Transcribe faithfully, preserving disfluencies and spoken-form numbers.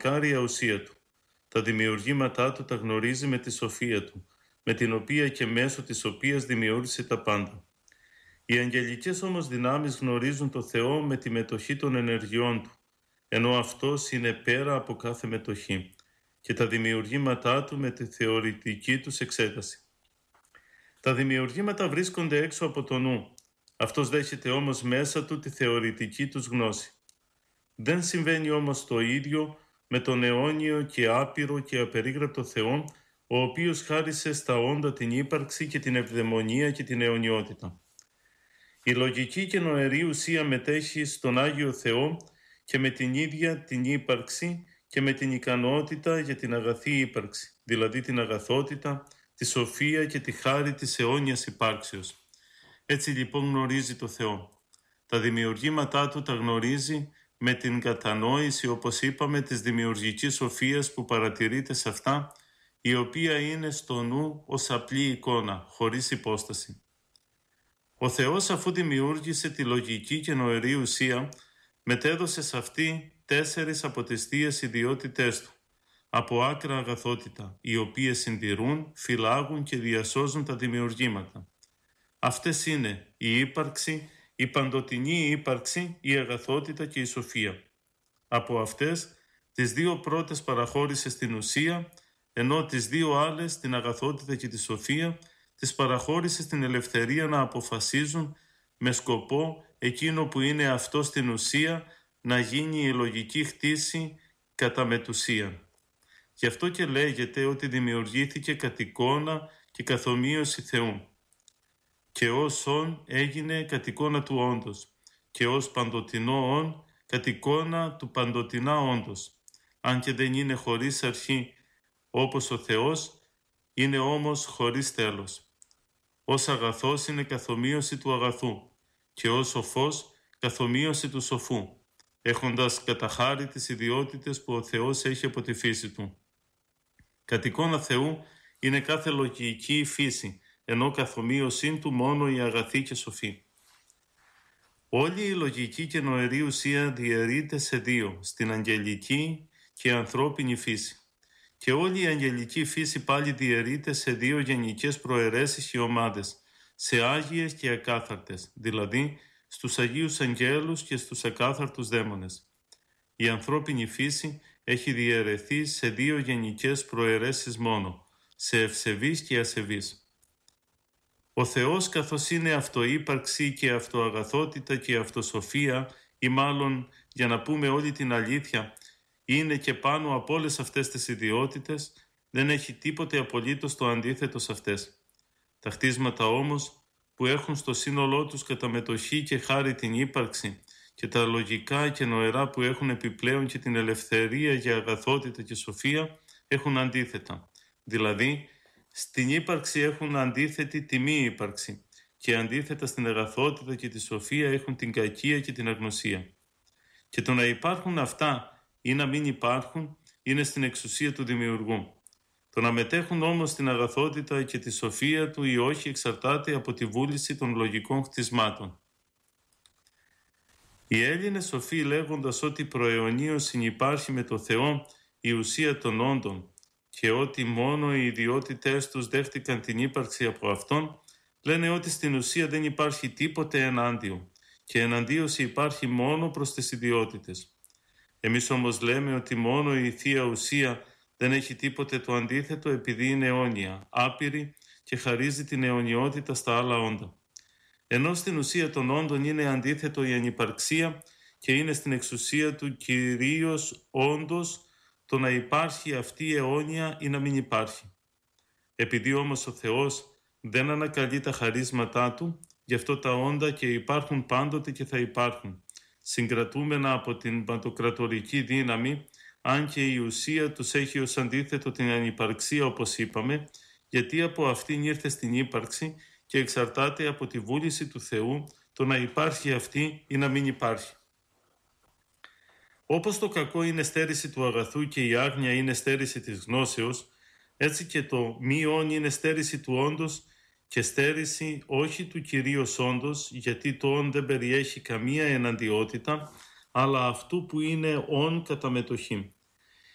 μακάρια ουσία του. Τα δημιουργήματά του τα γνωρίζει με τη σοφία του, με την οποία και μέσω της οποίας δημιούργησε τα πάντα. Οι αγγελικές όμως δυνάμεις γνωρίζουν το Θεό με τη μετοχή των ενεργειών του, ενώ αυτός είναι πέρα από κάθε μετοχή, και τα δημιουργήματά του με τη θεωρητική τους εξέταση. Τα δημιουργήματα βρίσκονται έξω από το νου, αυτός δέχεται όμως μέσα του τη θεωρητική τους γνώση. Δεν συμβαίνει όμως το ίδιο με τον αιώνιο και άπειρο και απερίγραπτο Θεό, ο οποίος χάρισε στα όντα την ύπαρξη και την ευδαιμονία και την αιωνιότητα. Η λογική και νοερή ουσία μετέχει στον Άγιο Θεό και με την ίδια την ύπαρξη και με την ικανότητα για την αγαθή ύπαρξη, δηλαδή την αγαθότητα, τη σοφία και τη χάρη της αιώνιας υπάρξεως. Έτσι λοιπόν γνωρίζει το Θεό. Τα δημιουργήματά του τα γνωρίζει με την κατανόηση, όπως είπαμε, της δημιουργικής σοφίας που παρατηρείται σε αυτά, η οποία είναι στο νου ως απλή εικόνα, χωρίς υπόσταση. Ο Θεός, αφού δημιούργησε τη λογική και νοερή ουσία, μετέδωσε σε αυτή τέσσερις από τις θείες ιδιότητές του, από άκρα αγαθότητα, οι οποίες συντηρούν, φυλάγουν και διασώζουν τα δημιουργήματα. Αυτές είναι η ύπαρξη, η παντοτινή ύπαρξη, η αγαθότητα και η σοφία. Από αυτές, τις δύο πρώτες παραχώρησε στην ουσία, ενώ τις δύο άλλες, την αγαθότητα και τη σοφία, τις παραχώρησε στην ελευθερία να αποφασίζουν με σκοπό εκείνο που είναι αυτό στην ουσία να γίνει η λογική χτίση κατά μετουσία. Γι' αυτό και λέγεται ότι δημιουργήθηκε κατ' εικόνα και καθομοίωση Θεού. Και ως όν έγινε κατ' εικόνα του όντως, και ως παντοτινό όν κατ' εικόνα του παντοτινά όντως. Αν και δεν είναι χωρίς αρχή όπως ο Θεός, είναι όμως χωρίς τέλος. Ως αγαθός είναι καθομοίωση του αγαθού, και ως σοφός καθομοίωση του σοφού, έχοντας κατά χάρη τις ιδιότητες που ο Θεός έχει από τη φύση του. Κατ' εικόνα Θεού είναι κάθε λογική φύση, ενώ καθομοίωσή του μόνο η αγαθή και σοφή. Όλη η λογική και νοερή ουσία διαιρείται σε δύο, στην αγγελική και ανθρώπινη φύση. Και όλη η αγγελική φύση πάλι διαιρείται σε δύο γενικές προαιρέσεις και ομάδες, σε άγιες και ακάθαρτες, δηλαδή στους Αγίους Αγγέλους και στους ακάθαρτους δαίμονες. Η ανθρώπινη φύση έχει διαιρεθεί σε δύο γενικές προαιρέσεις μόνο, σε ευσεβείς και ασεβείς. Ο Θεός, καθώς είναι αυτούπαρξη και αυτοαγαθότητα και αυτοσοφία, ή μάλλον για να πούμε όλη την αλήθεια, είναι και πάνω από όλες αυτές τις ιδιότητες, δεν έχει τίποτε απολύτως το αντίθετο σε αυτές. Τα χτίσματα όμως που έχουν στο σύνολό τους κατά μετοχή και χάρη την ύπαρξη και τα λογικά και νοερά που έχουν επιπλέον και την ελευθερία για αγαθότητα και σοφία έχουν αντίθετα. Δηλαδή, στην ύπαρξη έχουν αντίθετη τη μη ύπαρξη και αντίθετα στην αγαθότητα και τη σοφία έχουν την κακία και την αγνωσία. Και το να υπάρχουν αυτά ή να μην υπάρχουν είναι στην εξουσία του δημιουργού. Το να μετέχουν όμως την αγαθότητα και τη σοφία του ή όχι εξαρτάται από τη βούληση των λογικών χτισμάτων. Οι Έλληνες σοφοί, λέγοντας ότι προαιωνίως συνυπάρχει με το Θεό η ουσία των όντων και ότι μόνο οι ιδιότητες τους δέχτηκαν την ύπαρξη από Αυτόν, λένε ότι στην ουσία δεν υπάρχει τίποτε ενάντιο και εναντίωση υπάρχει μόνο προς τις ιδιότητες. Εμείς όμως λέμε ότι μόνο η Θεία Ουσία δεν έχει τίποτε το αντίθετο επειδή είναι αιώνια, άπειρη και χαρίζει την αιωνιότητα στα άλλα όντα. Ενώ στην ουσία των όντων είναι αντίθετο η ανυπαρξία και είναι στην εξουσία του κυρίως όντως το να υπάρχει αυτή η αιώνια ή να μην υπάρχει. Επειδή όμως ο Θεός δεν ανακαλεί τα χαρίσματά Του, γι' αυτό τα όντα και υπάρχουν πάντοτε και θα υπάρχουν, συγκρατούμενα από την παντοκρατορική δύναμη, αν και η ουσία τους έχει ως αντίθετο την ανυπαρξία όπως είπαμε, γιατί από αυτήν ήρθε στην ύπαρξη και εξαρτάται από τη βούληση του Θεού το να υπάρχει αυτή ή να μην υπάρχει. Όπως το κακό είναι στέρηση του αγαθού και η άγνοια είναι στέρηση της γνώσεως, έτσι και το μη όν είναι στέρηση του όντως και στέρηση όχι του κυρίως όντως, γιατί το όν δεν περιέχει καμία εναντιότητα, αλλά αυτού που είναι όν κατά μετοχή.